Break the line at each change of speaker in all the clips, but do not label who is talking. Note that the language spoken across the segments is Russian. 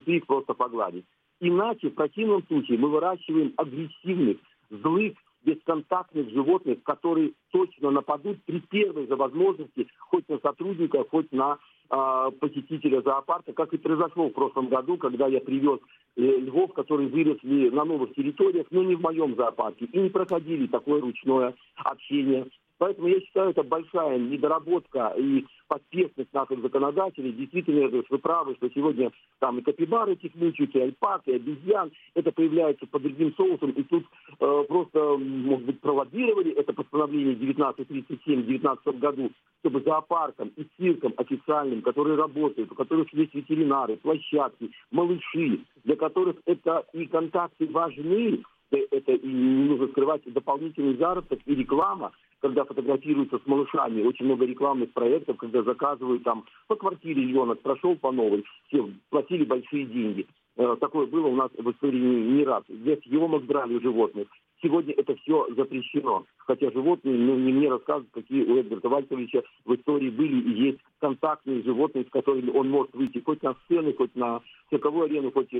пришли их просто погладить. Иначе, в противном случае, мы выращиваем агрессивных, злых, бесконтактных животных, которые точно нападут при первой же возможности хоть на сотрудника, хоть на посетителя зоопарка, как и произошло в прошлом году, когда я привез львов, которые выросли на новых территориях, но не в моем зоопарке, и не проходили такое ручное общение. Поэтому я считаю, это большая недоработка и поспешность наших законодателей. Действительно, вы правы, что сегодня там и капибары этих мучают, и альпак, и обезьян. Это появляется под другим соусом. И тут просто, может быть, пролоббировали это постановление 1937 в 2019 году, чтобы зоопаркам и циркам официальным, которые работают, у которых есть ветеринары, площадки, малыши, для которых это и контакты важны, это и не нужно скрывать дополнительный заработок и реклама, когда фотографируются с малышами. Очень много рекламных проектов, когда заказывают там по квартире ребенок прошел по новой, все платили большие деньги. Такое было у нас в истории не раз. Для съемок брали животных. Сегодня это все запрещено. Хотя животные, не мне рассказывают, какие у Эдгарда Вальтовича в истории были и есть контактные животные, с которыми он может выйти хоть на сцены, хоть на цирковую арену, хоть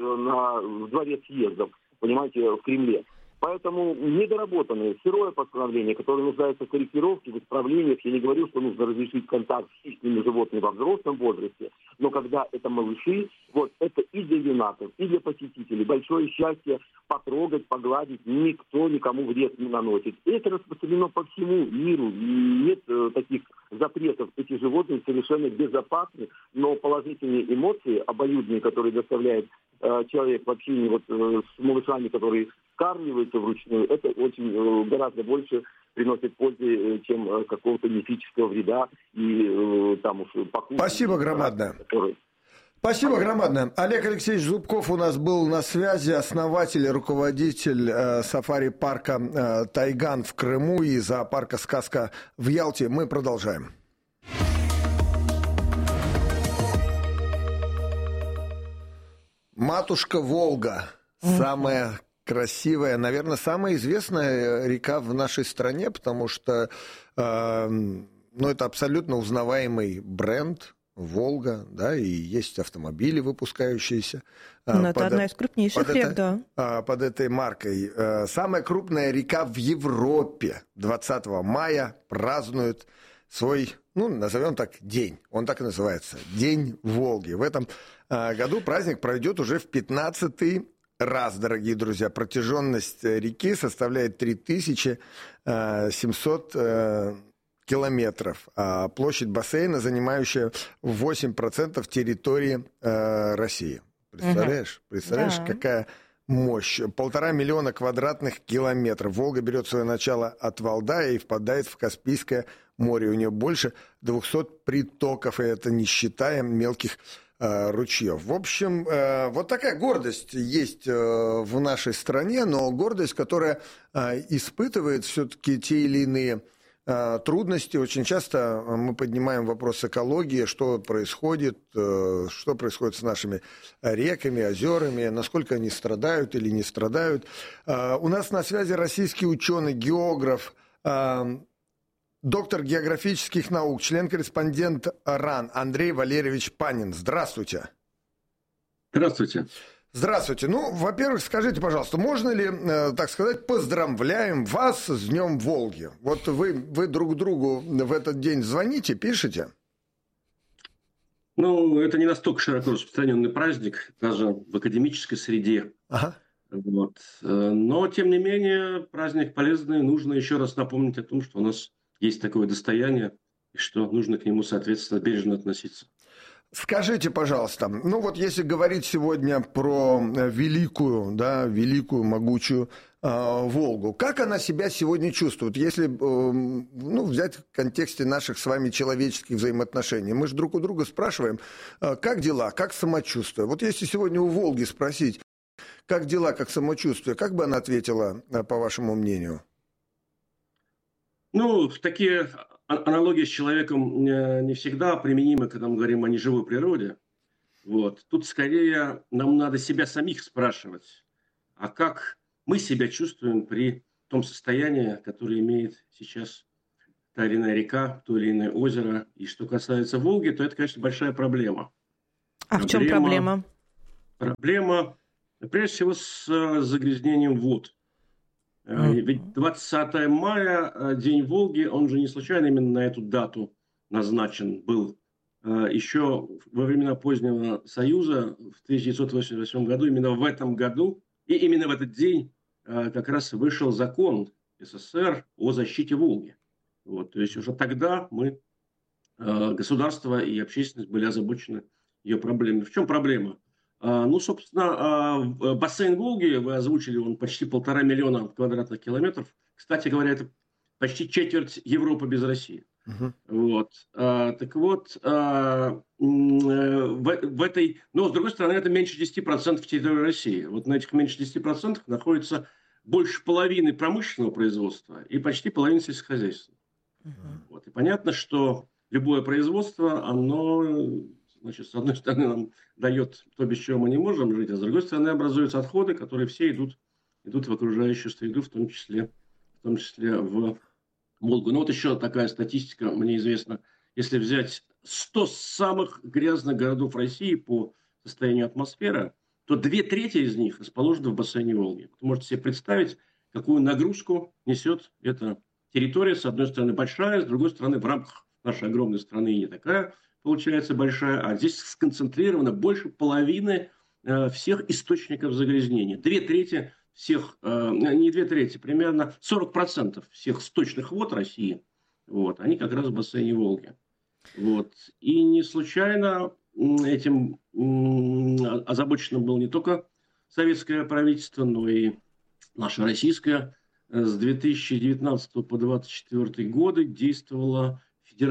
в дворец съездов, понимаете, в Кремле. Поэтому недоработанное, сырое постановление, которое нуждается в корректировке, в исправлениях. Я не говорю, что нужно разрешить контакт с хищными животными во взрослом возрасте, но когда это малыши, вот это и для юнаков, и для посетителей. Большое счастье потрогать, погладить, никто никому вред не наносит. И это распространено по всему миру. Нет таких запретов. Эти животные совершенно безопасны, но положительные эмоции, обоюдные, которые доставляет человек в общении вот, с малышами, которые скармливаются вручную, это очень гораздо больше приносит пользы, чем какого-то мифического вреда и там уж покупки.
Спасибо громадное. Спасибо громадное. Олег Алексеевич Зубков у нас был на связи, основатель и руководитель сафари-парка «Тайган» в Крыму и зоопарка «Сказка» в Ялте. Мы продолжаем. Матушка Волга, самая красивая, наверное, самая известная река в нашей стране, потому что это абсолютно узнаваемый бренд Волга, да, и есть автомобили, выпускающиеся.
Это одна из крупнейших рек, да.
Под этой маркой. Самая крупная река в Европе 20 мая празднует свой, назовем так, день. Он так и называется. День Волги. В этом году праздник пройдет уже в 15-й раз, дорогие друзья. Протяженность реки составляет 3700 километров, а площадь бассейна, занимающая 8% территории России. Представляешь? Представляешь, да. Какая мощь. 1,5 миллиона квадратных километров. Волга берет свое начало от Валдая и впадает в Каспийское море. У нее больше 200 притоков, и это не считая мелких ручьев. В общем, вот такая гордость есть в нашей стране, но гордость, которая испытывает все-таки те или иные трудности. Очень часто мы поднимаем вопрос экологии, что происходит с нашими реками, озерами, насколько они страдают или не страдают. У нас на связи российский ученый, географ, доктор географических наук, член-корреспондент РАН Андрей Валерьевич Панин. Здравствуйте.
Здравствуйте.
Здравствуйте. Во-первых, скажите, пожалуйста, можно ли, так сказать, поздравляем вас с Днем Волги? Вот вы друг другу в этот день звоните, пишете?
Это не настолько широко распространенный праздник, даже в академической среде.
Ага.
Но, тем не менее, праздник полезный. Нужно еще раз напомнить о том, что у нас есть такое достояние, и что нужно к нему, соответственно, бережно относиться.
Скажите, пожалуйста, если говорить сегодня про великую, могучую Волгу, как она себя сегодня чувствует, если взять в контексте наших с вами человеческих взаимоотношений? Мы же друг у друга спрашиваем, как дела, как самочувствие. Вот если сегодня у Волги спросить, как дела, как самочувствие, как бы она ответила, по вашему мнению?
Такие аналогии с человеком не всегда применимы, когда мы говорим о неживой природе. Тут скорее нам надо себя самих спрашивать, а как мы себя чувствуем при том состоянии, которое имеет сейчас та или иная река, то или иное озеро. И что касается Волги, то это, конечно, большая проблема.
А в чем проблема?
проблема, прежде всего, с загрязнением вод. Ведь 20 мая, День Волги, он же не случайно именно на эту дату назначен был. Еще во времена позднего Союза, в 1988 году, именно в этом году, и именно в этот день как раз вышел закон СССР о защите Волги. Вот, то есть уже тогда мы, государство и общественность были озабочены ее проблемой. В чем проблема? Ну, собственно, бассейн Волги, вы озвучили, он почти 1,5 миллиона квадратных километров. Кстати говоря, это почти четверть Европы без России. Вот. Так вот, в этой... Но, с другой стороны, это меньше 10% территории России. Вот на этих меньше 10% находится больше половины промышленного производства и почти половина сельскохозяйства. Вот. И понятно, что любое производство, оно... Значит, с одной стороны, нам дает то, без чего мы не можем жить, а с другой стороны, образуются отходы, которые все идут в окружающую среду, в том числе в Волгу. Ну, вот еще такая статистика, мне известна. Если взять 100 самых грязных городов России по состоянию атмосферы, то 2/3 из них расположены в бассейне Волги. Вы можете себе представить, какую нагрузку несет эта территория. С одной стороны, большая, с другой стороны, в рамках нашей огромной страны не такая получается большая, а здесь сконцентрировано больше половины всех источников загрязнения. 2/3 всех, не 2/3, примерно 40% всех сточных вод России, вот, они как раз в бассейне Волги. Вот. И не случайно этим озабочено было не только советское правительство, но и наше российское. С 2019 по 2024 годы действовала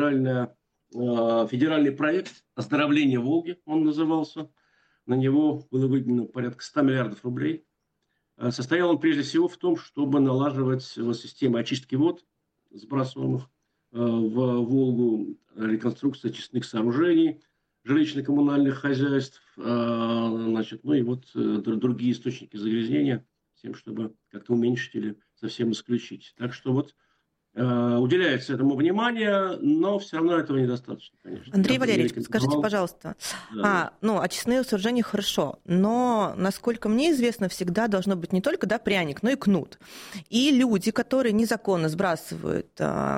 федеральный проект «Оздоровление Волги», он назывался. На него было выделено порядка 100 миллиардов рублей. Состоял он прежде всего в том, чтобы налаживать системы очистки вод, сбрасываемых в Волгу, реконструкция очистных сооружений, жилищно-коммунальных хозяйств, значит, ну и вот другие источники загрязнения, с тем, чтобы как-то уменьшить или совсем исключить. Так что вот уделяется этому внимание, но все равно этого недостаточно, конечно.
Андрей Валерьевич, скажите, пожалуйста, очистные сооружения хорошо, но, насколько мне известно, всегда должно быть не только пряник, но и кнут. И люди, которые незаконно сбрасывают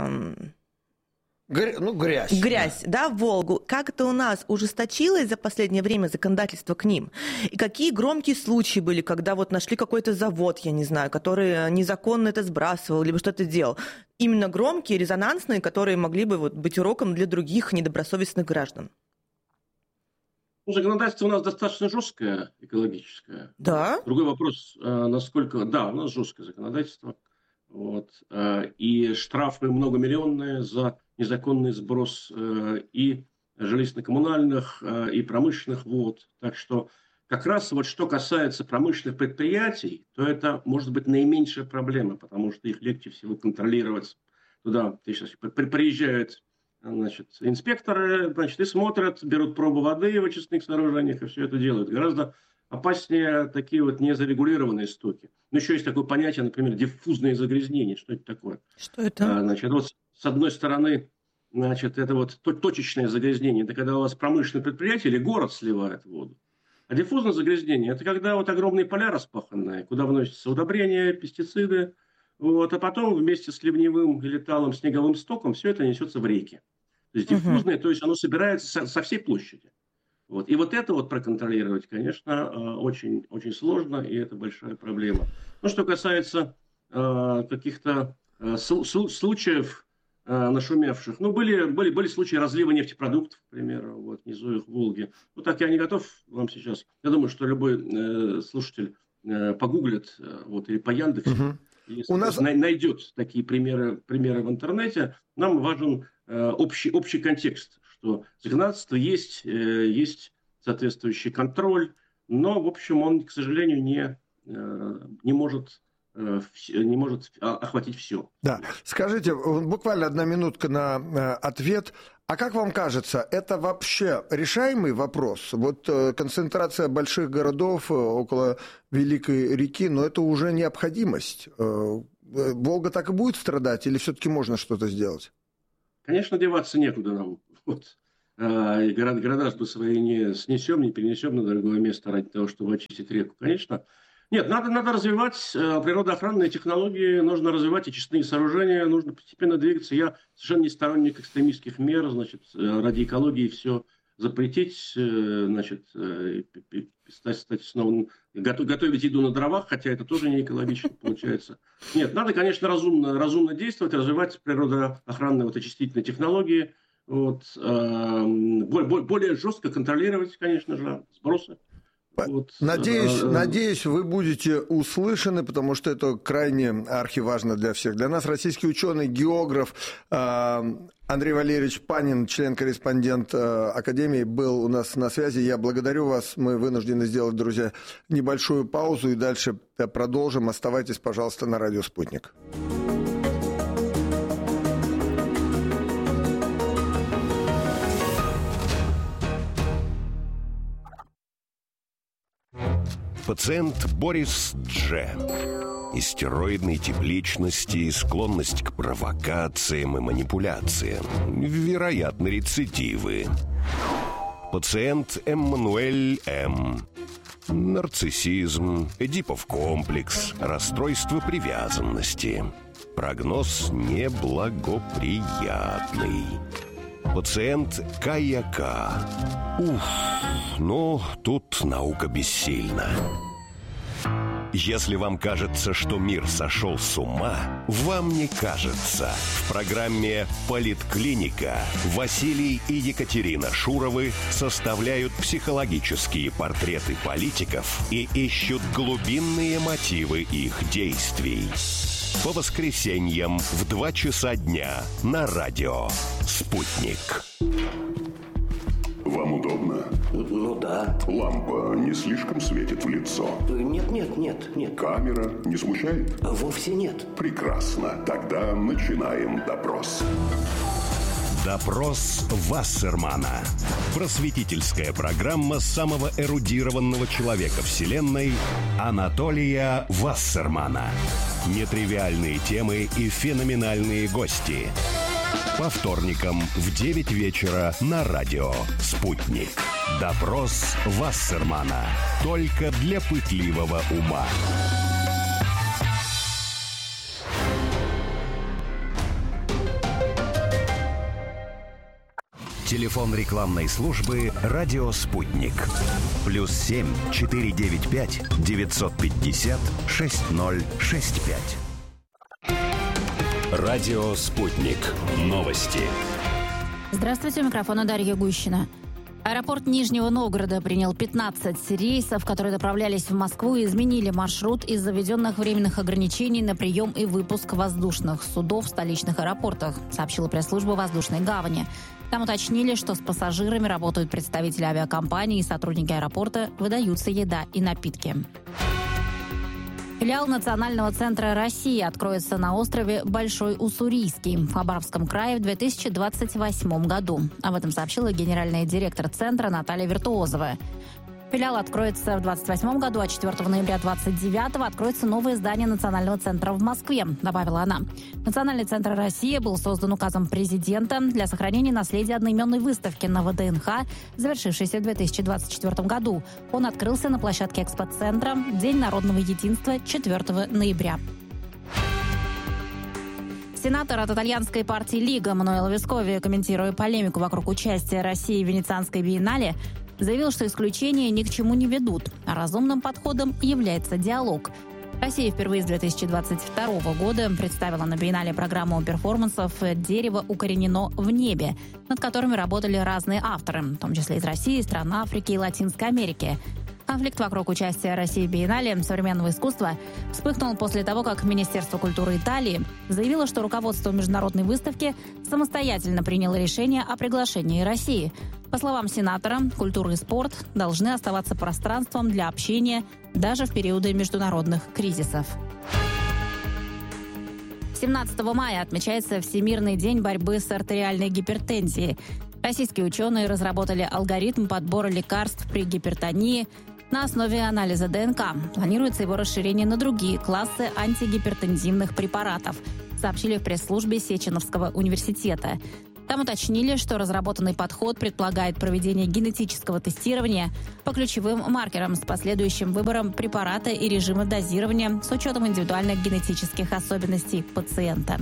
грязь, в Волгу. Как это у нас ужесточилось за последнее время законодательство к ним? И какие громкие случаи были, когда вот нашли какой-то завод, я не знаю, который незаконно это сбрасывал, либо что-то делал? Именно громкие, резонансные, которые могли бы быть уроком для других недобросовестных граждан.
Законодательство у нас достаточно жесткое, экологическое.
Да?
Другой вопрос, насколько... Да, у нас жесткое законодательство. Вот. И штрафы многомиллионные за незаконный сброс и жилищно-коммунальных, и промышленных вод. Так что как раз вот что касается промышленных предприятий, то это может быть наименьшая проблема, потому что их легче всего контролировать. Туда приезжают, значит, инспекторы, значит, и смотрят, берут пробу воды в очистных сооружениях и все это делают. Гораздо опаснее такие вот незарегулированные стоки. Но еще есть такое понятие, например, диффузное загрязнение. Что это такое?
Что это?
Значит, вот с одной стороны, значит, это вот точечное загрязнение. Это когда у вас промышленное предприятие или город сливает воду. А диффузное загрязнение – это когда вот огромные поля распаханные, куда вносятся удобрения, пестициды. Вот, а потом вместе с ливневым или талым снеговым стоком все это несется в реки. То есть диффузное, то есть оно собирается со всей площади. Вот. И вот это вот проконтролировать, конечно, очень, очень сложно, и это большая проблема. Ну, что касается каких-то случаев нашумевших, ну, были случаи разлива нефтепродуктов, к примеру, вот, внизу их Волги. Ну, так я не готов вам сейчас. Я думаю, что любой слушатель погуглит вот, или по Яндексу, найдет такие примеры в интернете. Нам важен общий контекст, что законодательство есть соответствующий контроль, но, в общем, он, к сожалению, не может охватить все.
Да. Скажите, буквально 1 минутка на ответ. А как вам кажется, это вообще решаемый вопрос? Вот концентрация больших городов около Великой реки, но это уже необходимость. Волга так и будет страдать или все-таки можно что-то сделать?
Конечно, деваться некуда нам. Вот. и города бы свои не снесем, не перенесем на другое место ради того, чтобы очистить реку. Конечно. Нет, надо развивать природоохранные технологии, нужно развивать очистные сооружения, нужно постепенно двигаться. Я совершенно не сторонник экстремистских мер, значит, ради экологии все запретить, значит, стать снова готовить еду на дровах, хотя это тоже не экологично получается. Нет, надо, конечно, разумно действовать, развивать природоохранные очистительные технологии, более жестко контролировать, конечно же, сбросы.
Надеюсь, вы будете услышаны, потому что это крайне архиважно для всех. Для нас российский ученый, географ Андрей Валерьевич Панин, член-корреспондент Академии, был у нас на связи. Я благодарю вас. Мы вынуждены сделать, друзья, небольшую паузу и дальше продолжим. Оставайтесь, пожалуйста, на радио «Спутник».
Пациент Борис Дж. Истероидной тепличности, склонность к провокациям и манипуляциям. Вероятно, рецидивы. Пациент Эммануэль М. Нарциссизм, Эдипов комплекс, расстройство привязанности. Прогноз неблагоприятный. Пациент Каяка. Тут наука бессильна. Если вам кажется, что мир сошел с ума, вам не кажется. В программе «Политклиника» Василий и Екатерина Шуровы составляют психологические портреты политиков и ищут глубинные мотивы их действий. По воскресеньям в 2 часа дня на радио «Спутник».
Вам удобно?
Ну да.
Лампа не слишком светит в лицо?
Нет.
Камера не смущает?
Вовсе нет.
Прекрасно. Тогда начинаем допрос.
Допрос Вассермана. Просветительская программа самого эрудированного человека Вселенной Анатолия Вассермана. Нетривиальные темы и феноменальные гости. По вторникам в 9 вечера на радио «Спутник». Допрос Вассермана. Только для пытливого ума. Телефон рекламной службы «Радио Спутник». +7 495 950 6065. Радио «Спутник». Новости.
Здравствуйте, у микрофона Дарья Гущина. Аэропорт Нижнего Новгорода принял 15 рейсов, которые направлялись в Москву, и изменили маршрут из-за введенных временных ограничений на прием и выпуск воздушных судов в столичных аэропортах, сообщила пресс-служба воздушной гавани. Там уточнили, что с пассажирами работают представители авиакомпании и сотрудники аэропорта, выдаются еда и напитки. Филиал Национального центра России откроется на острове Большой Уссурийский в Хабаровском крае в 2028 году. Об этом сообщила генеральный директор центра Наталья Виртуозова. Филиал откроется в 2028 году, а 4 ноября 2029 откроется новое здание Национального центра в Москве, добавила она. Национальный центр России был создан указом президента для сохранения наследия одноименной выставки на ВДНХ, завершившейся в 2024 году. Он открылся на площадке экспоцентра в День народного единства 4 ноября. Сенатор от итальянской партии «Лига» Мануэло Вескови, комментируя полемику вокруг участия России в Венецианской биеннале, заявил, что исключения ни к чему не ведут, а разумным подходом является диалог. Россия впервые с 2022 года представила на биеннале программу перформансов «Дерево укоренено в небе», над которыми работали разные авторы, в том числе из России, стран Африки и Латинской Америки. Конфликт вокруг участия России в биеннале современного искусства вспыхнул после того, как Министерство культуры Италии заявило, что руководство международной выставки самостоятельно приняло решение о приглашении России. По словам сенатора, культура и спорт должны оставаться пространством для общения даже в периоды международных кризисов. 17 мая отмечается Всемирный день борьбы с артериальной гипертензией. Российские ученые разработали алгоритм подбора лекарств при гипертонии на основе анализа ДНК. Планируется его расширение на другие классы антигипертензивных препаратов, сообщили в пресс-службе Сеченовского университета. Там уточнили, что разработанный подход предполагает проведение генетического тестирования по ключевым маркерам с последующим выбором препарата и режима дозирования с учетом индивидуальных генетических особенностей пациента.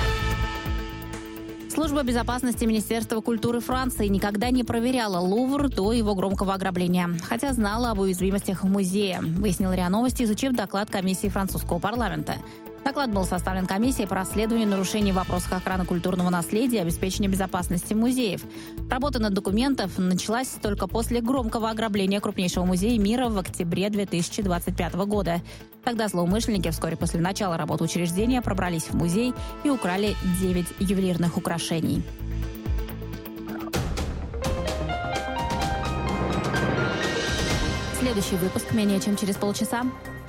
Служба безопасности Министерства культуры Франции никогда не проверяла Лувр до его громкого ограбления, хотя знала об уязвимостях в музее, выяснил РИА Новости, изучив доклад комиссии французского парламента. Доклад был составлен комиссией по расследованию нарушений в вопросах охраны культурного наследия и обеспечения безопасности музеев. Работа над документом началась только после громкого ограбления крупнейшего музея мира в октябре 2025 года. Тогда злоумышленники вскоре после начала работы учреждения пробрались в музей и украли 9 ювелирных украшений. Следующий выпуск менее чем через полчаса.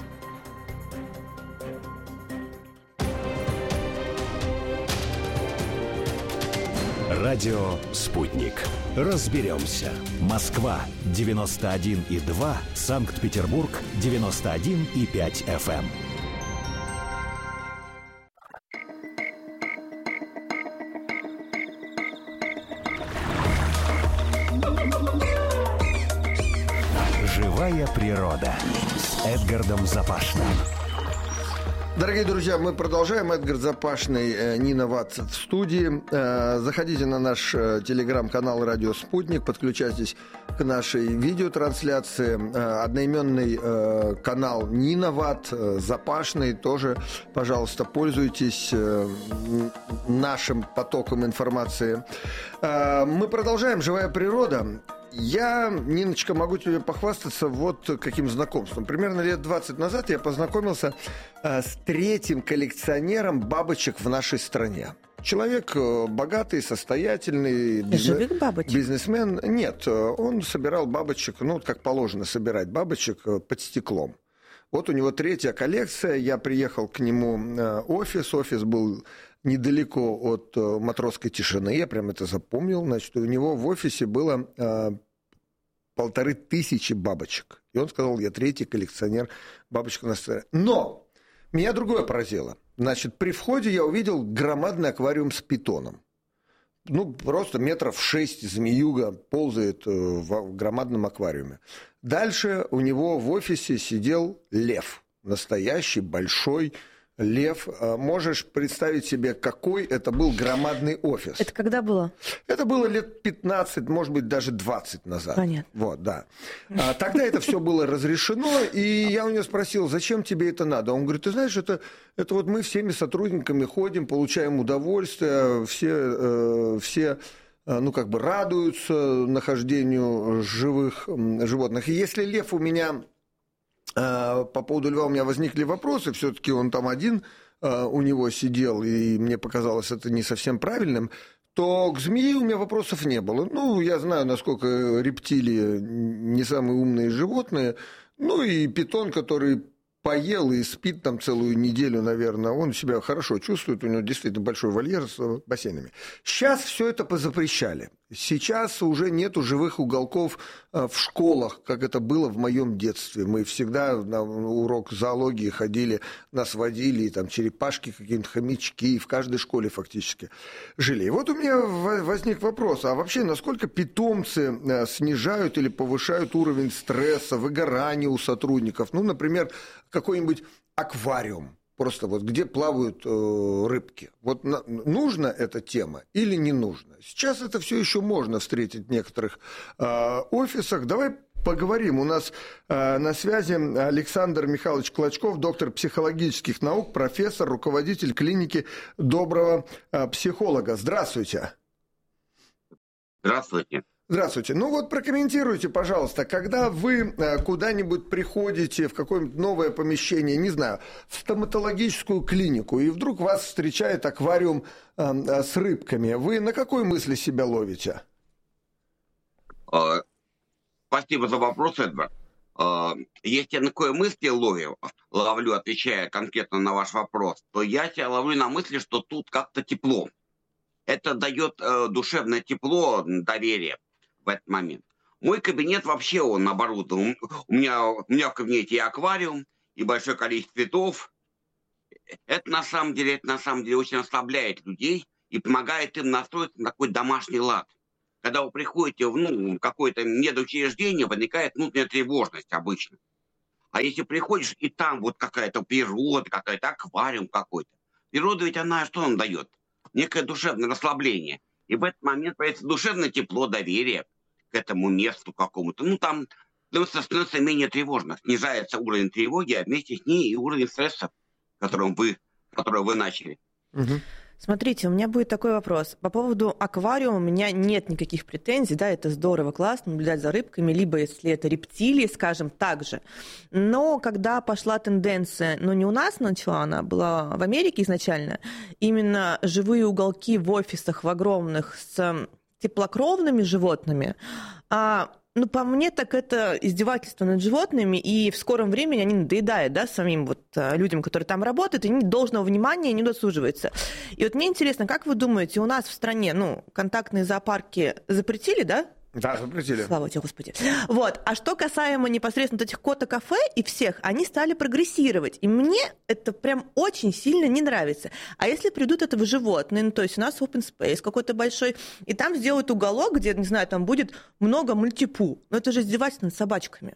Радио «Спутник». Разберемся. Москва 91,2, Санкт-Петербург 91,5 FM. Живая природа с Эдгардом Запашным.
Дорогие друзья, мы продолжаем. Эдгард Запашный, Нина Ватц в студии. Заходите на наш телеграм-канал «Радио Спутник», подключайтесь к нашей видеотрансляции. Одноименный канал Нина Ватт, Запашный, тоже, пожалуйста, пользуйтесь нашим потоком информации. Мы продолжаем. Живая природа. Я, Ниночка, могу тебе похвастаться вот каким знакомством. Примерно лет 20 назад я познакомился с третьим коллекционером бабочек в нашей стране. Человек богатый, состоятельный, бизнесмен. Нет, он собирал бабочек, ну, как положено собирать бабочек под стеклом. Вот у него третья коллекция. Я приехал к нему офис. Офис был недалеко от Матросской тишины. Я прям это запомнил. Значит, у него в офисе было 1500 бабочек. И он сказал, я третий коллекционер бабочек на стране. Но меня другое поразило. Значит, при входе я увидел громадный аквариум с питоном. Ну, просто метров 6 змеюга ползает в громадном аквариуме. Дальше у него в офисе сидел лев. Настоящий большой лев. Можешь представить себе, какой это был громадный офис?
Это когда было?
Это было лет 15, может быть, даже 20 назад.
Понятно.
Вот, да. Тогда это все было разрешено, и я у него спросил, зачем тебе это надо? Он говорит, ты знаешь, это вот мы всеми сотрудниками ходим, получаем удовольствие, все ну, как бы радуются нахождению живых животных. И если лев у меня... По поводу льва у меня возникли вопросы, все-таки он там один у него сидел, и мне показалось это не совсем правильным, то к змее у меня вопросов не было. Ну, я знаю, насколько рептилии не самые умные животные, ну и питон, который поел и спит там целую неделю, наверное, он себя хорошо чувствует, у него действительно большой вольер с бассейнами. Сейчас все это позапрещали. Сейчас уже нету живых уголков в школах, как это было в моем детстве. Мы всегда на урок зоологии ходили, нас водили, и там черепашки, какие-нибудь хомячки, в каждой школе фактически жили. И вот у меня возник вопрос, а вообще насколько питомцы снижают или повышают уровень стресса, выгорания у сотрудников? Ну, например, какой-нибудь аквариум. Просто вот где плавают рыбки. Вот нужна эта тема или не нужна? Сейчас это все еще можно встретить в некоторых офисах. Давай поговорим. У нас на связи Александр Михайлович Клочков, доктор психологических наук, профессор, руководитель клиники доброго психолога. Здравствуйте.
Здравствуйте.
Здравствуйте. Ну вот прокомментируйте, пожалуйста, когда вы куда-нибудь приходите в какое-нибудь новое помещение, не знаю, в стоматологическую клинику, и вдруг вас встречает аквариум с рыбками, вы на какой мысли себя ловите?
Спасибо за вопрос, Эдвард. Если я на какой мысли ловлю, отвечая конкретно на ваш вопрос, то я себя ловлю на мысли, что тут как-то тепло. Это дает душевное тепло, доверие в этот момент. Мой кабинет вообще он оборудован. У меня в кабинете и аквариум, и большое количество цветов. Это на самом деле очень ослабляет людей и помогает им настроиться на такой домашний лад. Когда вы приходите в какое-то медучреждение, возникает внутренняя тревожность обычно. А если приходишь, и там вот какая-то природа, какая-то аквариум какой-то. Природа ведь она что нам дает? Некое душевное расслабление. И в этот момент появится душевное тепло, доверие к этому месту какому-то. Там становится менее тревожно. Снижается уровень тревоги, а вместе с ней и уровень стресса, который вы начали.
Угу. Смотрите, у меня будет такой вопрос. По поводу аквариума у меня нет никаких претензий, да, это здорово, классно, наблюдать за рыбками, либо если это рептилии, скажем, так же. Но когда пошла тенденция, не у нас начала, она была в Америке изначально, именно живые уголки в офисах, в огромных, с теплокровными животными, по мне, так это издевательство над животными, и в скором времени они надоедают, да, самим людям, которые там работают, и должного внимания не досуживаются. И вот мне интересно, как вы думаете, у нас в стране, контактные зоопарки запретили, да?
Да, запретили.
Слава тебе, Господи. Вот. А что касаемо непосредственно этих кота-кафе и всех, они стали прогрессировать. И мне это прям очень сильно не нравится. А если придут этого животные, то есть у нас open space какой-то большой, и там сделают уголок, где, не знаю, там будет много мультипу. Это же издевательство над собачками.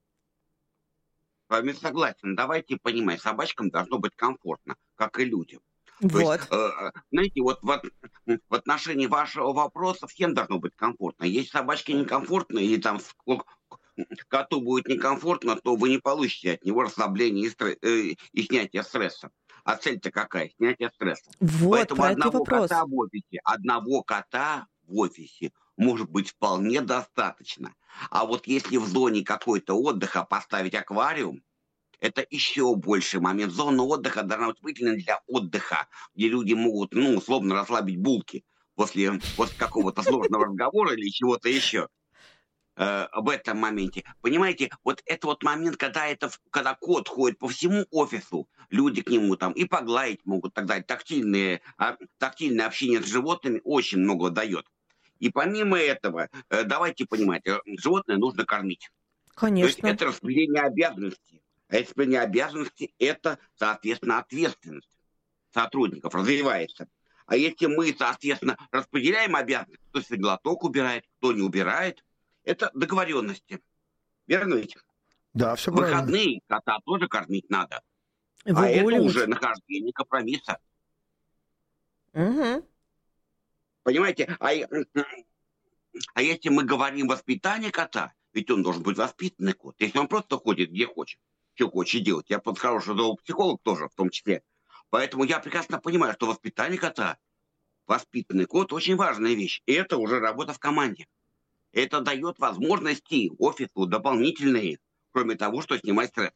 С вами согласен. Давайте понимать, собачкам должно быть комфортно, как и людям.
Вот.
То есть, знаете, в отношении вашего вопроса всем должно быть комфортно. Если собачке некомфортно, или там коту будет некомфортно, то вы не получите от него расслабление и снятие стресса. А цель-то какая? Снятие стресса.
Вот,
поэтому одного кота в офисе может быть вполне достаточно. А вот если в зоне какой-то отдыха поставить аквариум, это еще больший момент. Зона отдыха должна быть выделена для отдыха, где люди могут, условно, расслабить булки после какого-то сложного разговора или чего-то еще. В этом моменте. Понимаете, вот это момент, когда кот ходит по всему офису, люди к нему там и погладить могут, так далее. Тактильное общение с животными очень много дает. И помимо этого, давайте понимать, животное нужно кормить.
Конечно.
То есть это распределение обязанностей. А распределение обязанностей – это, соответственно, ответственность сотрудников развивается. А если мы, соответственно, распределяем обязанности, кто себе глоток убирает, кто не убирает, это договоренности. Верно ведь?
Да, все
правильно. В
правильно.
выходные кота тоже кормить надо.
Выгуливать.
Это уже нахождение компромисса.
Угу.
Понимаете? А если мы говорим воспитание кота, ведь он должен быть воспитанный кот. Если он просто ходит где хочет, что хочет делать. Я просто хороший зоопсихолог тоже в том числе. Поэтому я прекрасно понимаю, что воспитание кота, воспитанный кот, очень важная вещь. И это уже работа в команде. Это дает возможности офису дополнительные, кроме того, что снимать стресс.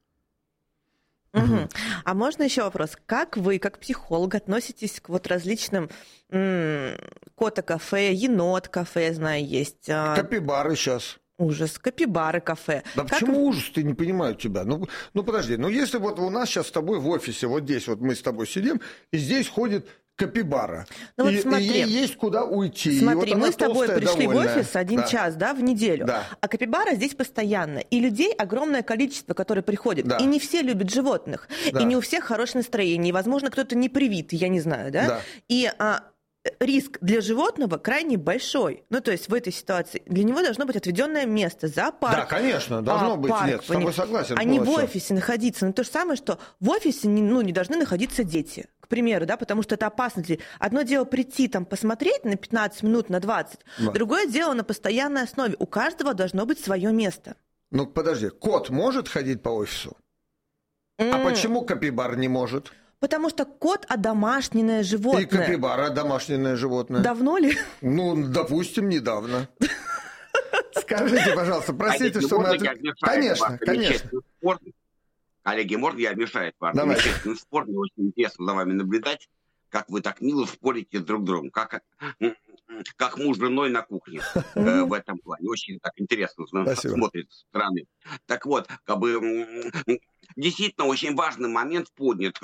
Угу. А можно еще вопрос? Как вы, как психолог, относитесь к различным кота-кафе, енот-кафе, знаю, есть?
Капибары сейчас.
Ужас, капибары кафе.
Да почему ужас? Ты не понимаю тебя. Подожди, если у нас сейчас с тобой в офисе, вот здесь мы с тобой сидим, и здесь ходит капибара. И ей есть куда уйти.
Смотри, мы с тобой пришли
довольная.
в офис 1 час, в неделю.
Да.
А капибара здесь постоянно. И людей огромное количество, которые приходят.
Да.
И не все любят животных.
Да.
И не у всех хорошее настроение. И, возможно, кто-то не привитый, я не знаю, да?
Да.
И риск для животного крайне большой. То есть в этой ситуации для него должно быть отведенное место, зоопарк.
Да, конечно, должно быть. Нет, с тобой согласен.
А не в офисе находиться. То же самое, что в офисе не должны находиться дети. К примеру, да, потому что это опасно. Одно дело прийти посмотреть на 15 минут, на 20. Да. Другое дело на постоянной основе. У каждого должно быть свое место.
Подожди, кот может ходить по офису? А почему капибар не может?
Потому что кот – одомашненное животное.
И капибара – домашнее животное.
Давно ли?
Допустим, недавно. Скажите, пожалуйста, простите, что мы... Конечно.
Коллеги, можно я вмешаюсь? Замечательный спор, мне очень интересно за вами наблюдать, как вы так мило спорите друг с другом, как муж с женой на кухне в этом плане. Очень так интересно смотрит со стороны. Так вот, действительно очень важный момент поднят.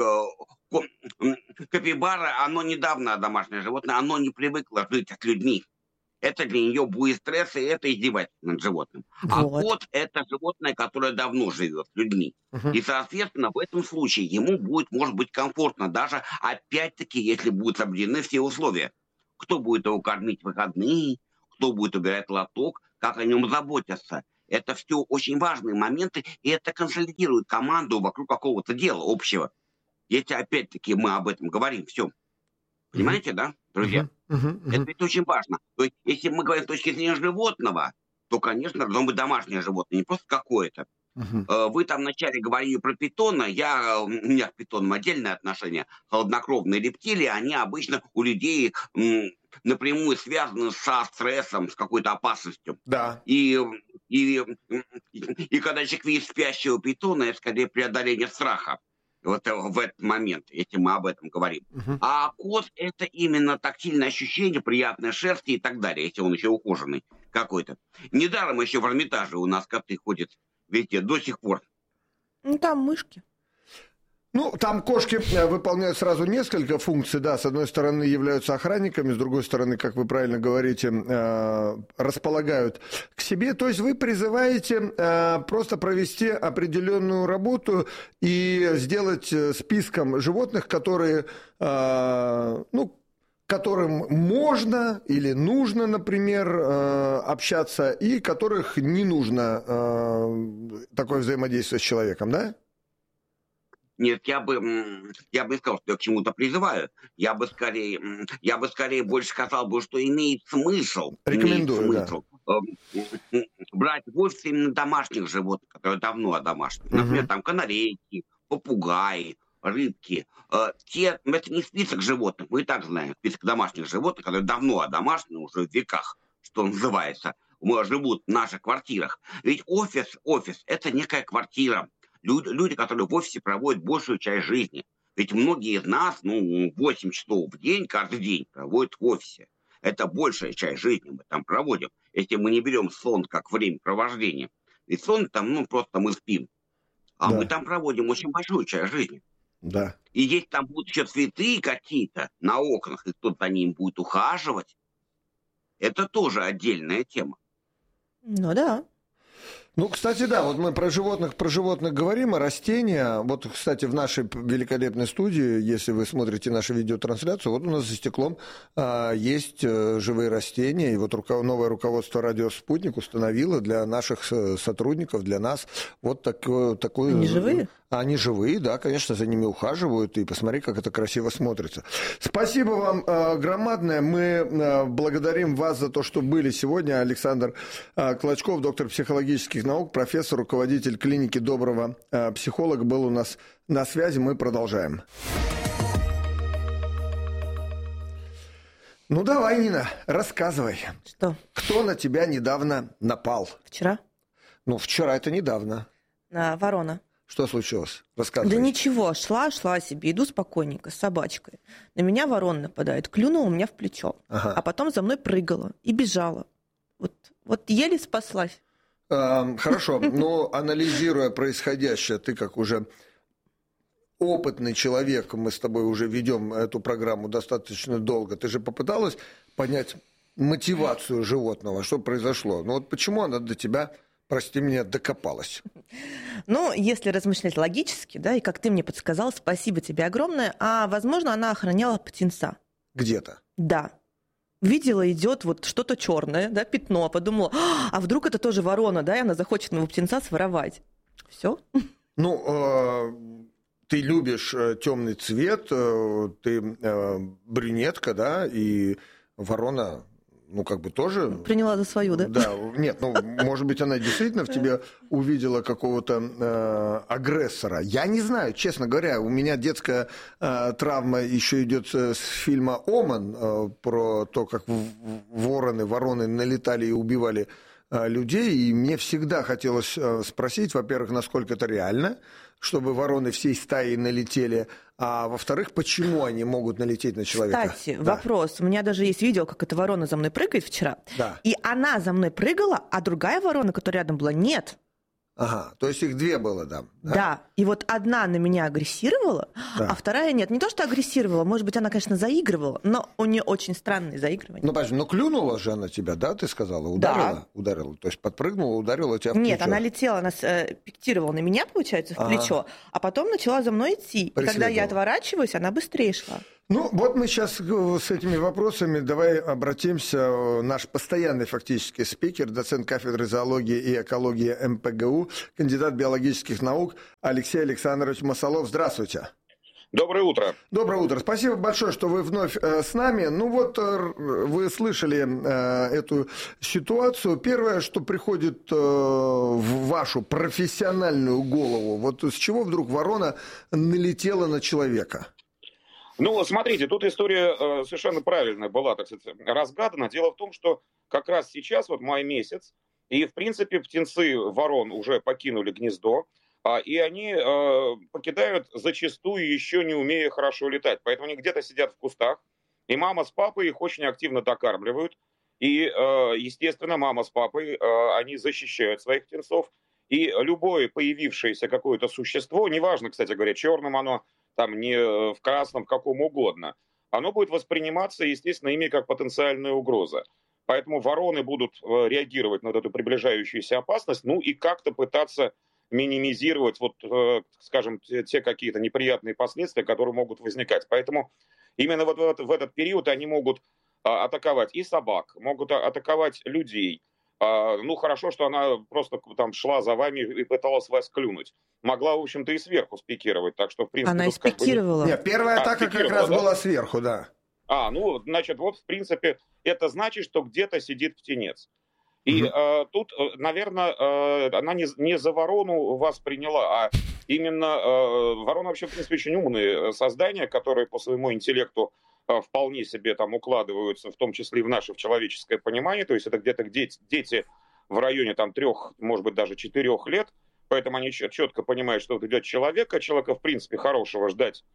Капибара, оно недавно домашнее животное, оно не привыкло жить с людьми. это для нее будет стресс, и это издевательство над животным. А кот – это животное, которое давно живет с людьми. И, соответственно, в этом случае ему будет, может быть, комфортно, даже, опять-таки, если будут соблюдены все условия. Кто будет его кормить в выходные, кто будет убирать лоток, как о нем заботятся. Это все очень важные моменты, и это консолидирует команду вокруг какого-то дела общего. Если, опять-таки, мы об этом говорим, все. Понимаете, да, друзья? Это ведь очень важно. То есть, если мы говорим с точки зрения животного, то, конечно, должно быть домашнее животное, не просто какое-то. Вы там вначале говорили про питона. У меня к питонам отдельное отношение. Холоднокровные рептилии, они обычно у людей напрямую связаны со стрессом, с какой-то опасностью.
Да.
И когда человек видит спящего питона, это скорее преодоление страха. Вот в этот момент, если мы об этом говорим. А кот – это именно тактильное ощущение, приятной шерсти и так далее, если он еще ухоженный какой-то. Недаром еще в Эрмитаже у нас коты ходят везде до сих пор.
Ну, там мышки.
Ну, там кошки выполняют сразу несколько функций, да, с одной стороны являются охранниками, с другой стороны, как вы правильно говорите, располагают к себе, то есть вы призываете просто провести определенную работу и сделать списком животных, которые, которым можно или нужно, например, общаться, и которых не нужно такое взаимодействие с человеком, да?
Нет, я бы не сказал, что я к чему-то призываю. Я бы скорее больше сказал бы, что имеет смысл.
Рекомендую,
брать в офис именно домашних животных, которые давно одомашнены. Например, там канарейки, попугаи, рыбки. Это не список животных, мы и так знаем. Список домашних животных, которые давно одомашнены, уже в веках, что называется, живут в наших квартирах. Ведь офис – это некая квартира. Люди, которые в офисе проводят большую часть жизни. Ведь многие из нас, 8 часов в день, каждый день проводят в офисе. Это большая часть жизни мы там проводим. Если мы не берем сон как времяпровождение. Ведь сон там, просто мы спим. А мы там проводим очень большую часть жизни.
Да.
И если там будут еще цветы какие-то на окнах, и кто-то за ним будет ухаживать, это тоже отдельная тема.
Ну да.
Ну, кстати, да, вот мы про животных говорим, а растения. Вот, кстати, в нашей великолепной студии, если вы смотрите нашу видеотрансляцию, вот у нас за стеклом есть живые растения. И вот новое руководство «Радио Спутник» установило для наших сотрудников, для нас вот такую...
Они живые?
Они живые, да, конечно, за ними ухаживают. И посмотри, как это красиво смотрится. Спасибо вам громадное. Мы благодарим вас за то, что были сегодня. Александр Клочков, доктор психологических наук, профессор, руководитель клиники «Доброго психолога», был у нас на связи. Мы продолжаем. Ну, давай, Нина, рассказывай.
Что?
Кто на тебя недавно напал?
Вчера.
Ну, вчера это недавно.
Ворона.
Что случилось? Рассказывай.
Да ничего, шла себе, иду спокойненько с собачкой. На меня ворона нападает, клюнула у меня в плечо. А потом за мной прыгала и бежала. Вот еле спаслась.
Хорошо, но анализируя происходящее, ты как уже опытный человек, мы с тобой уже ведем эту программу достаточно долго, ты же попыталась понять мотивацию животного, что произошло? Ну вот почему она до тебя, прости меня, докопалась?
Ну, если размышлять логически, да, и как ты мне подсказал, спасибо тебе огромное, возможно, она охраняла птенца.
Где-то?
Да. Видела, идет вот что-то черное, да, пятно, подумала, а вдруг это тоже ворона, да, и она захочет моего птенца своровать. Все.
Ну, ты любишь темный цвет, ты брюнетка, да, и ворона, ну, как бы тоже...
Приняла за свою, да?
Да, нет, ну, может быть, она действительно в тебе увидела какого-то агрессора. Я не знаю, честно говоря, у меня детская травма еще идет с фильма «Оман», про то, как вороны налетали и убивали людей, и мне всегда хотелось спросить, во-первых, насколько это реально, чтобы вороны всей стаей налетели, а во-вторых, почему они могут налететь на человека?
Кстати, вопрос. У меня даже есть видео, как эта ворона за мной прыгает вчера.
Да.
И она за мной прыгала, а другая ворона, которая рядом была, нет.
Ага, то есть их две было, да?
Да, и вот одна на меня агрессировала, а вторая нет. Не то, что агрессировала, может быть, она, конечно, заигрывала, но у нее очень странные заигрывания.
Ну, подожди, клюнула же она тебя, да, ты сказала? Ударила? Да. Ударила, то есть подпрыгнула, ударила тебя в плечо?
Нет, она летела, она пиктировала на меня, получается, в плечо, а потом начала за мной идти. И когда я отворачиваюсь, она быстрее шла.
Ну, вот мы сейчас с этими вопросами давай обратимся. Наш постоянный фактически спикер, доцент кафедры зоологии и экологии МПГУ, кандидат биологических наук Алексей Александрович Масолов. Здравствуйте.
Доброе утро.
Доброе утро. Спасибо большое, что вы вновь с нами. Ну вот, вы слышали эту ситуацию. Первое, что приходит в вашу профессиональную голову, вот с чего вдруг ворона налетела на человека?
Ну, смотрите, тут история совершенно правильная была, так сказать, разгадана. Дело в том, что как раз сейчас, вот май месяц, и, в принципе, птенцы ворон уже покинули гнездо, и они покидают зачастую, еще не умея хорошо летать. Поэтому они где-то сидят в кустах, и мама с папой их очень активно докармливают. И, естественно, мама с папой, они защищают своих птенцов. И любое появившееся какое-то существо, неважно, кстати говоря, черным оно, там не в красном, в каком угодно, оно будет восприниматься, естественно, ими как потенциальная угроза. Поэтому вороны будут реагировать на эту приближающуюся опасность, ну и как-то пытаться минимизировать, вот, скажем, те какие-то неприятные последствия, которые могут возникать. Поэтому именно вот в этот период они могут атаковать и собак, могут атаковать людей. Ну, хорошо, что она просто там шла за вами и пыталась вас клюнуть. Могла, в общем-то, и сверху спикировать, так что, в принципе...
Она спикировала.
Нет, первая атака как раз была сверху, да.
Ну, значит, вот, в принципе, это значит, что где-то сидит птенец. И тут, наверное, она не за ворону вас приняла, а именно ворона вообще, в принципе, очень умные создания, которые по своему интеллекту вполне себе там укладываются, в том числе и в наше человеческое понимание. То есть это где-то дети в районе там 3, может быть, даже 4 лет. Поэтому они четко понимают, что вот идет человека, в принципе, хорошего ждать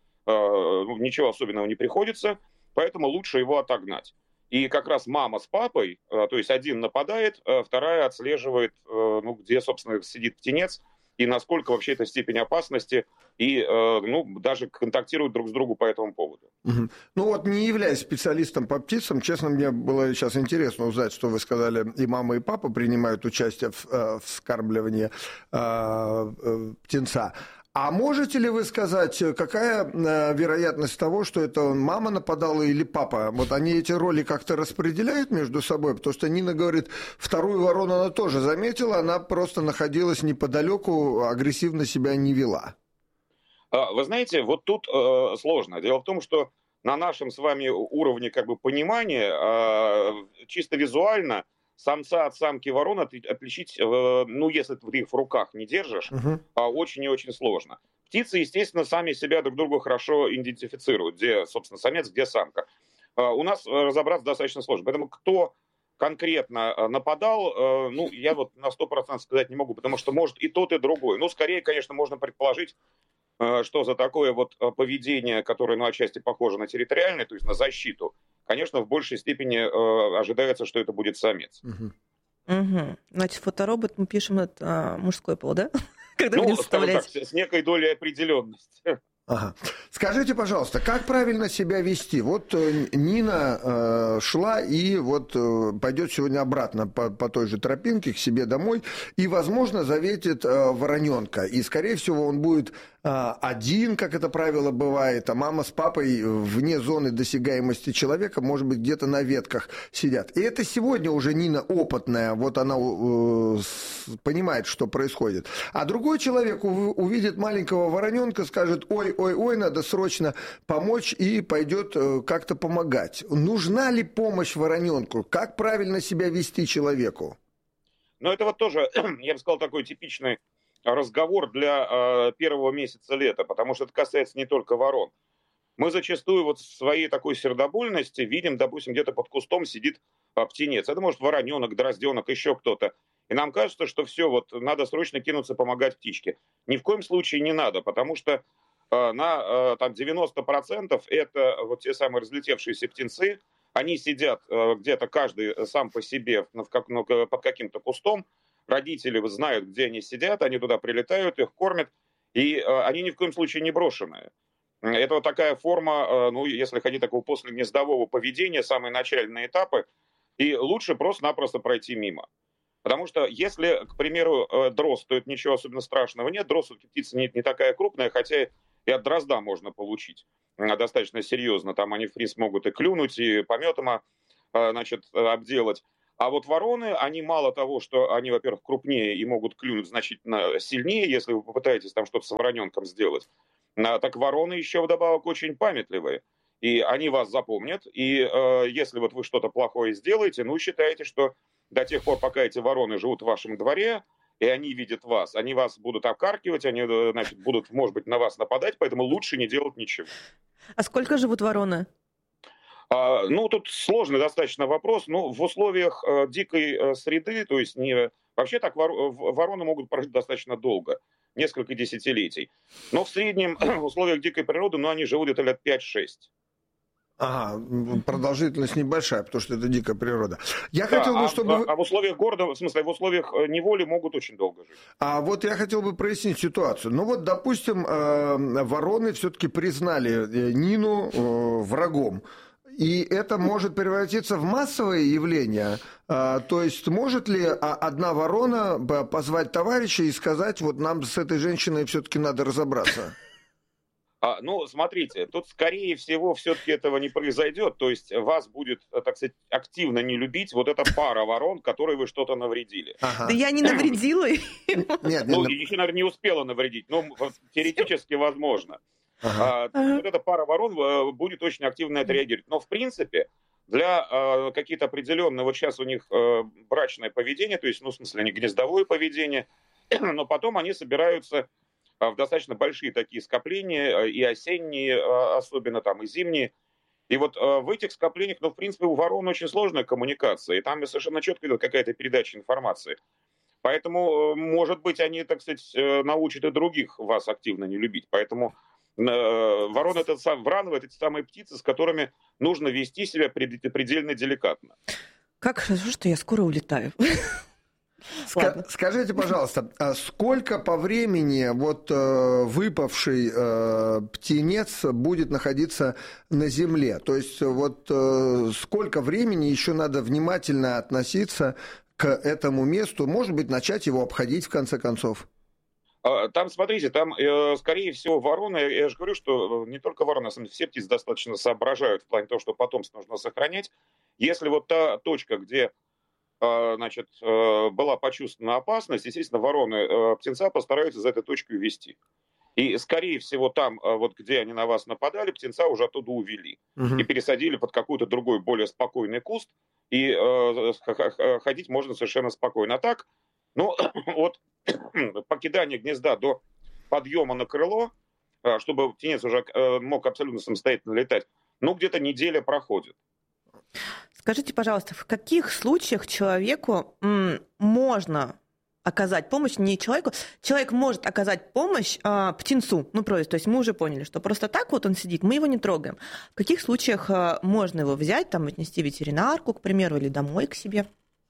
ничего особенного не приходится, поэтому лучше его отогнать. И как раз мама с папой, то есть один нападает, вторая отслеживает, где, собственно, сидит птенец, и насколько вообще эта степень опасности, и даже контактируют друг с другом по этому поводу.
Ну вот, не являясь специалистом по птицам, честно, мне было сейчас интересно узнать, что вы сказали, и мама, и папа принимают участие в вскармливании птенца. А можете ли вы сказать, какая вероятность того, что это мама нападала или папа? Вот они эти роли как-то распределяют между собой? Потому что Нина говорит, вторую ворону она тоже заметила, она просто находилась неподалеку, агрессивно себя не вела.
Вы знаете, вот тут сложно. Дело в том, что на нашем с вами уровне понимания, чисто визуально, самца от самки ворон отличить, если ты их в руках не держишь, очень и очень сложно. Птицы, естественно, сами себя друг другу хорошо идентифицируют, где, собственно, самец, где самка. У нас разобраться достаточно сложно. Поэтому кто конкретно нападал, я вот на 100% сказать не могу, потому что может и тот, и другой. Скорее, конечно, можно предположить, что за такое вот поведение, которое, отчасти похоже на территориальное, то есть на защиту, конечно, в большей степени ожидается, что это будет самец.
Значит, фоторобот мы пишем это мужской пол, да? Когда
будем составлять. Так, с некой долей определенности.
Ага. Скажите, пожалуйста, как правильно себя вести? Вот Нина шла и вот пойдет сегодня обратно по той же тропинке к себе домой и, возможно, заветит вороненка. И, скорее всего, он будет один, как это правило бывает, а мама с папой вне зоны досягаемости человека, может быть, где-то на ветках сидят. И это сегодня уже Нина опытная, вот она понимает, что происходит. А другой человек увидит маленького вороненка, скажет, ой, надо срочно помочь, и пойдет как-то помогать. Нужна ли помощь вороненку? Как правильно себя вести человеку?
Это вот тоже, я бы сказал, такой типичный разговор для первого месяца лета, потому что это касается не только ворон. Мы зачастую вот в своей такой сердобольности видим, допустим, где-то под кустом сидит птенец. Это может вороненок, дрозденок, еще кто-то. И нам кажется, что все, вот надо срочно кинуться помогать птичке. Ни в коем случае не надо, потому что на 90% это вот те самые разлетевшиеся птенцы, они сидят где-то каждый сам по себе под каким-то кустом, родители знают, где они сидят, они туда прилетают, их кормят, и они ни в коем случае не брошенные. Это вот такая форма, ну, если хотите, такого последнегнездового поведения, самые начальные этапы, и лучше просто-напросто пройти мимо. Потому что если, к примеру, дрозд, то это ничего особенно страшного нет. Дрозд, птица не такая крупная, хотя и от дрозда можно получить достаточно серьезно. Там они, в принципе, могут и клюнуть, и пометом, значит, обделать. А вот вороны, они мало того, что они, во-первых, крупнее и могут клюнуть значительно сильнее, если вы попытаетесь там что-то с вороненком сделать, так вороны еще вдобавок очень памятливые. И они вас запомнят. И если вот вы что-то плохое сделаете, ну, считайте, что до тех пор, пока эти вороны живут в вашем дворе, и они видят вас, они вас будут обкаркивать, они, значит, будут, может быть, на вас нападать, поэтому лучше не делать ничего.
А сколько живут вороны?
Ну, тут сложный достаточно вопрос. Ну, в условиях дикой среды, то есть не... Вообще так вороны могут прожить достаточно долго, несколько десятилетий. Но в среднем в условиях дикой природы, ну, они живут где-то лет 5-6.
Ага, продолжительность небольшая, потому что это дикая природа. Я хотел бы, чтобы...
А в условиях города, в смысле, в условиях неволи могут очень долго жить.
А вот я хотел бы прояснить ситуацию. Ну вот, допустим, вороны все-таки признали Нину врагом. И это может превратиться в массовое явление. То есть может ли одна ворона позвать товарища и сказать, вот нам с этой женщиной все-таки надо разобраться?
Ну, смотрите, тут, скорее всего, все-таки этого не произойдет. То есть вас будет, так сказать, активно не любить вот эта пара ворон, которой вы что-то навредили.
Ага. Да я не навредила.
Нет, ну, еще, наверное, не успела навредить, но теоретически возможно. Вот эта пара ворон будет очень активно отреагировать. Но, в принципе, для каких-то определенных, вот сейчас у них брачное поведение, то есть, ну, в смысле, не гнездовое поведение, но потом они собираются в достаточно большие такие скопления, и осенние, особенно там, и зимние. И вот в этих скоплениях, ну, в принципе, у ворон очень сложная коммуникация, и там совершенно четко идет какая-то передача информации. Поэтому, может быть, они, так сказать, научат и других вас активно не любить. Поэтому вороны, врановы, это те самые птицы, с которыми нужно вести себя предельно деликатно.
Как хорошо, что я скоро улетаю.
Скажите, пожалуйста, сколько по времени вот выпавший птенец будет находиться на земле? То есть вот сколько времени еще надо внимательно относиться к этому месту? Может быть, начать его обходить в конце концов?
Там, смотрите, там, скорее всего, вороны, я же говорю, что не только вороны, на самом деле, все птицы достаточно соображают в плане того, что потомство нужно сохранять. Если вот та точка, где, значит, была почувствована опасность, естественно, вороны птенца постараются за этой точкой увести. И, скорее всего, там, вот где они на вас нападали, птенца уже оттуда увели. И пересадили под какой-то другой, более спокойный куст, и ходить можно совершенно спокойно. А так, ну, от покидания гнезда до подъема на крыло, чтобы птенец уже мог абсолютно самостоятельно летать, ну, где-то неделя проходит.
Скажите, пожалуйста, в каких случаях человеку можно оказать помощь, не человеку, человек может оказать помощь птенцу, ну, просто, то есть мы уже поняли, что просто так вот он сидит, мы его не трогаем. В каких случаях можно его взять, там, отнести в ветеринарку, к примеру, или домой к себе?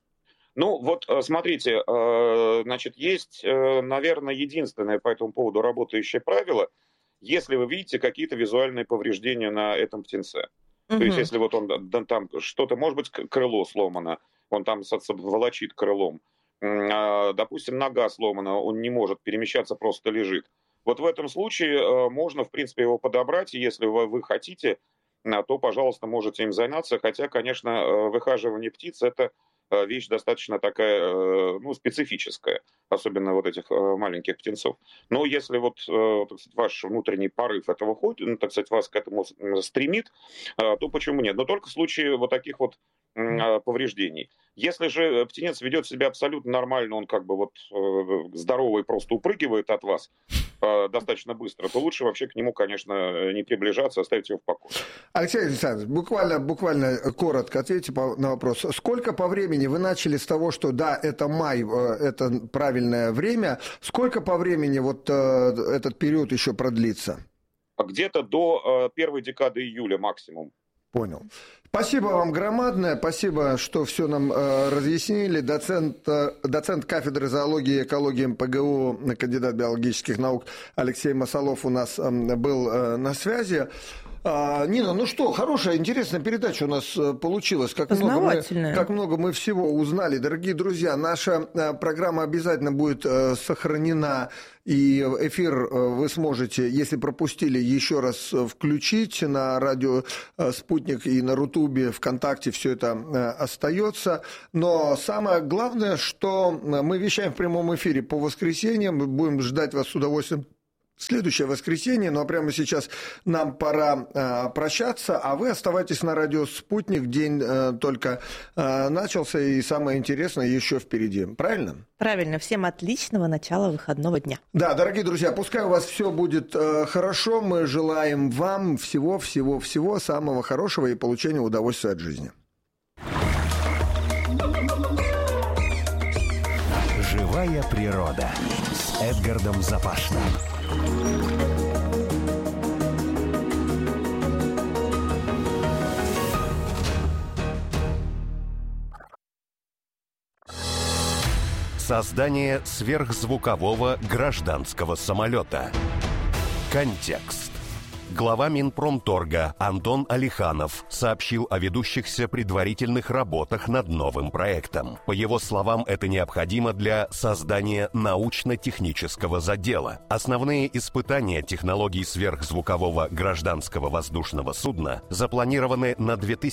Ну, вот смотрите, значит, есть, наверное, единственное по этому поводу работающее правило, если вы видите какие-то визуальные повреждения на этом птенце. То есть, если вот он там что-то, может быть, крыло сломано, он там волочит крылом, допустим, нога сломана, он не может перемещаться, просто лежит. Вот в этом случае можно, в принципе, его подобрать, и если вы хотите, то, пожалуйста, можете им заняться, хотя, конечно, выхаживание птиц – это вещь достаточно такая, ну, специфическая, особенно вот этих маленьких птенцов. Но если вот, так сказать, ваш внутренний порыв этого ходит, ну, так сказать, вас к этому стремит, то почему нет? Но только в случае вот таких вот повреждений. Если же птенец ведет себя абсолютно нормально, он как бы вот здоровый, просто упрыгивает от вас достаточно быстро, то лучше вообще к нему, конечно, не приближаться, оставить его в покое.
Алексей Александрович, буквально коротко ответьте на вопрос. Сколько по времени вы начали с того, что да, это май, это правильное время, сколько по времени вот этот период еще продлится?
Где-то до первой декады июля максимум.
Понял. Спасибо вам громадное, спасибо, что все нам разъяснили. Доцент кафедры зоологии и экологии МПГУ, кандидат биологических наук Алексей Масолов у нас был на связи. Нина, ну что, хорошая, интересная передача у нас получилась. Как много мы всего узнали. Дорогие друзья, наша программа обязательно будет сохранена. И эфир вы сможете, если пропустили, еще раз включить на радио «Спутник» и на Рутубе, ВКонтакте, все это остается. Но самое главное, что мы вещаем в прямом эфире по воскресеньям, мы будем ждать вас с удовольствием. Следующее воскресенье, ну а прямо сейчас нам пора прощаться, а вы оставайтесь на радио «Спутник», день только начался, и самое интересное еще впереди. Правильно?
Правильно. Всем отличного начала выходного дня.
Да, дорогие друзья, пускай у вас все будет хорошо, мы желаем вам всего-всего-всего самого хорошего и получения удовольствия от жизни.
Живая природа с Эдгардом Запашным. Создание сверхзвукового гражданского самолета. Контекст. Глава Минпромторга Антон Алиханов сообщил о ведущихся предварительных работах над новым проектом. По его словам, это необходимо для создания научно-технического задела. Основные испытания технологий сверхзвукового гражданского воздушного судна запланированы на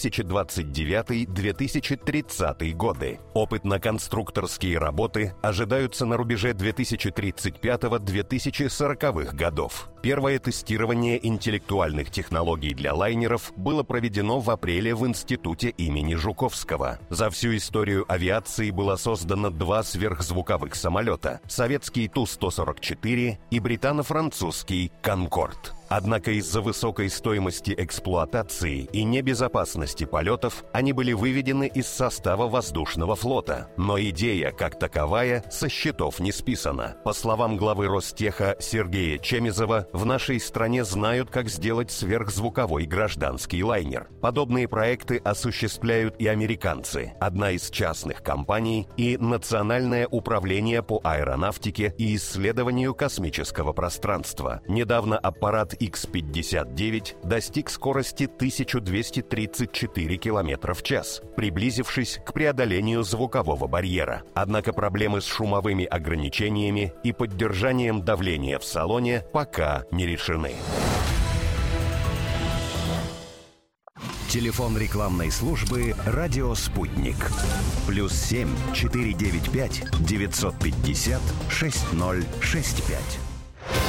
2029-2030 годы. Опытно-конструкторские работы ожидаются на рубеже 2035-2040 годов. Первое тестирование интеллектуальных технологий для лайнеров было проведено в апреле в Институте имени Жуковского. За всю историю авиации было создано 2 сверхзвуковых самолета – советский Ту-144 и британо-французский «Конкорд». Однако из-за высокой стоимости эксплуатации и небезопасности полетов они были выведены из состава воздушного флота. Но идея, как таковая, со счетов не списана. По словам главы Ростеха Сергея Чемизова, в нашей стране знают, как сделать сверхзвуковой гражданский лайнер. Подобные проекты осуществляют и американцы, одна из частных компаний и Национальное управление по аэронавтике и исследованию космического пространства. Недавно аппарат Х-59 достиг скорости 1234 км в час, приблизившись к преодолению звукового барьера. Однако проблемы с шумовыми ограничениями и поддержанием давления в салоне пока не решены. Телефон рекламной службы «Радио Спутник». +7 495 950 6065.